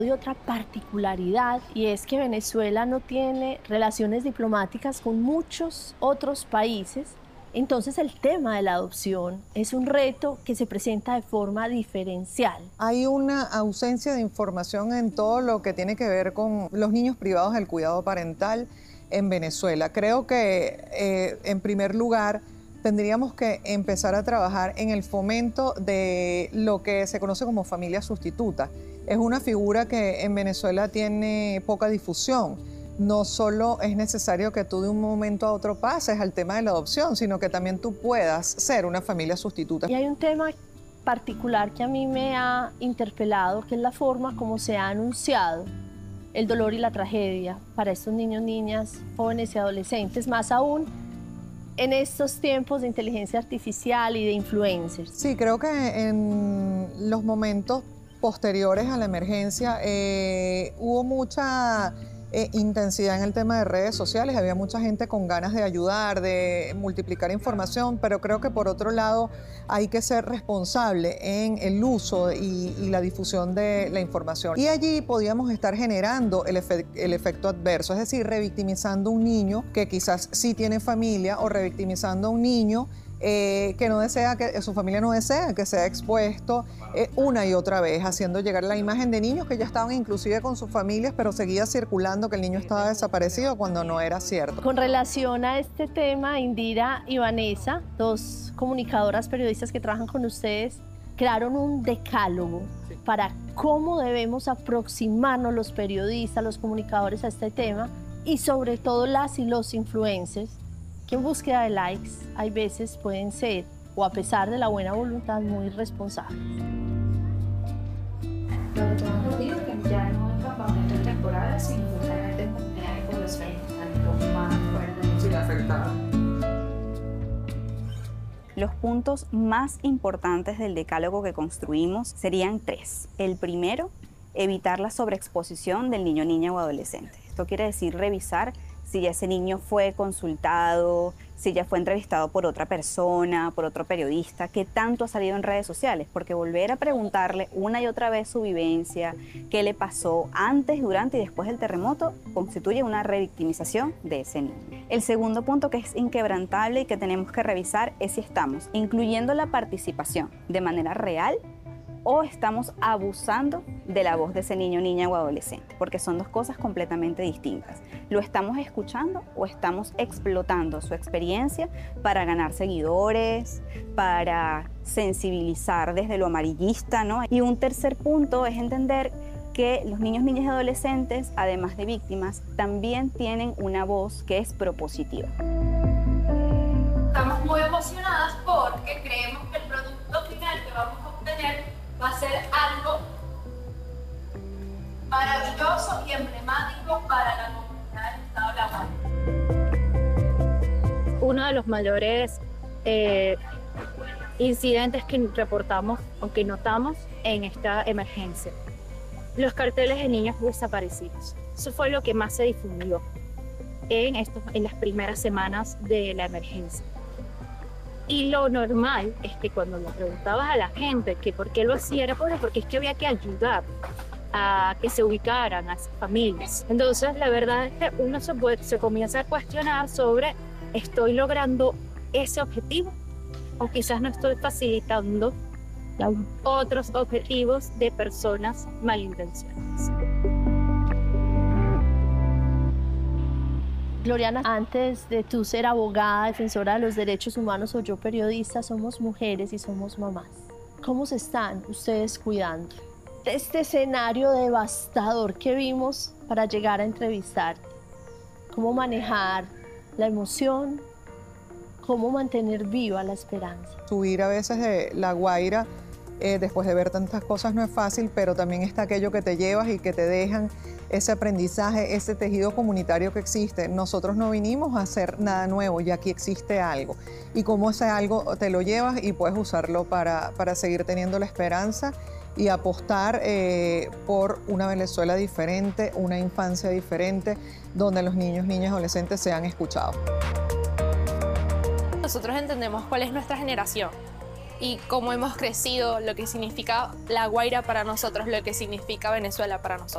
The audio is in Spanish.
Y otra particularidad, y es que Venezuela no tiene relaciones diplomáticas con muchos otros países. Entonces el tema de la adopción es un reto que se presenta de forma diferencial. Hay una ausencia de información en todo lo que tiene que ver con los niños privados del cuidado parental en Venezuela. Creo que, en primer lugar, tendríamos que empezar a trabajar en el fomento de lo que se conoce como familia sustituta. Es una figura que en Venezuela tiene poca difusión. No solo es necesario que tú de un momento a otro pases al tema de la adopción, sino que también tú puedas ser una familia sustituta. Y hay un tema particular que a mí me ha interpelado, que es la forma como se ha anunciado el dolor y la tragedia para estos niños, niñas, jóvenes y adolescentes, más aún en estos tiempos de inteligencia artificial y de influencers. Sí, creo que en los momentos posteriores a la emergencia hubo mucha intensidad en el tema de redes sociales, había mucha gente con ganas de ayudar, de multiplicar información, pero creo que por otro lado hay que ser responsable en el uso y la difusión de la información. Y allí podíamos estar generando el efecto adverso, es decir, revictimizando a un niño que quizás sí tiene familia o revictimizando a un niño que no desea, que su familia no desea que sea expuesto una y otra vez, haciendo llegar la imagen de niños que ya estaban inclusive con sus familias, pero seguía circulando que el niño estaba desaparecido cuando no era cierto. Con relación a este tema, Indira y Vanessa, dos comunicadoras periodistas que trabajan con ustedes, crearon un decálogo para cómo debemos aproximarnos los periodistas, los comunicadores a este tema y sobre todo las y los influencers, que en búsqueda de likes hay veces pueden ser, o a pesar de la buena voluntad, muy responsables. Lo que tenemos que decir es que ya no es campamento de temporada, sino justamente en comunidades de población tanto más fuertes y afectadas. Los puntos más importantes del decálogo que construimos serían 3. El primero, evitar la sobreexposición del niño, niña o adolescente. Esto quiere decir revisar si ya ese niño fue consultado, si ya fue entrevistado por otra persona, por otro periodista, qué tanto ha salido en redes sociales, porque volver a preguntarle una y otra vez su vivencia, qué le pasó antes, durante y después del terremoto, constituye una revictimización de ese niño. El segundo punto que es inquebrantable y que tenemos que revisar es si estamos incluyendo la participación de manera real o estamos abusando de la voz de ese niño, niña o adolescente, porque son dos cosas completamente distintas. ¿Lo estamos escuchando o estamos explotando su experiencia para ganar seguidores, para sensibilizar desde lo amarillista, ¿no? Y un tercer punto es entender que los niños, niñas y adolescentes, además de víctimas, también tienen una voz que es propositiva. Estamos muy emocionadas porque creemos que el producto final que vamos a obtener va a ser algo maravilloso y emblemático para la comunidad del Estado de La Guaira. Uno de los mayores incidentes que reportamos o que notamos en esta emergencia, los carteles de niños desaparecidos. Eso fue lo que más se difundió en las primeras semanas de la emergencia. Y lo normal es que cuando le preguntabas a la gente que por qué lo hacía, era porque es que había que ayudar a que se ubicaran a esas familias. Entonces, la verdad es que uno se comienza a cuestionar sobre, ¿estoy logrando ese objetivo? O quizás no estoy facilitando otros objetivos de personas malintencionadas. Gloriana, antes de tú ser abogada, defensora de los derechos humanos o yo periodista, somos mujeres y somos mamás. ¿Cómo se están ustedes cuidando de este escenario devastador que vimos para llegar a entrevistarte? ¿Cómo manejar la emoción? ¿Cómo mantener viva la esperanza? Subir a veces de La Guaira después de ver tantas cosas no es fácil, pero también está aquello que te llevas y que te dejan ese aprendizaje, ese tejido comunitario que existe. Nosotros no vinimos a hacer nada nuevo, ya aquí existe algo. Y como ese algo te lo llevas y puedes usarlo para seguir teniendo la esperanza y apostar por una Venezuela diferente, una infancia diferente, donde los niños, niñas y adolescentes sean escuchados. Nosotros entendemos cuál es nuestra generación y cómo hemos crecido, lo que significa La Guaira para nosotros, lo que significa Venezuela para nosotros.